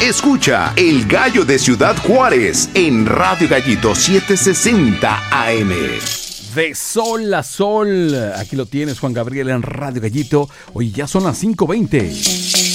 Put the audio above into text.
Escucha El Gallo de Ciudad Juárez en Radio Gallito 760 AM. De sol a sol. Aquí lo tienes, Juan Gabriel, en Radio Gallito. Hoy ya son las 5:20.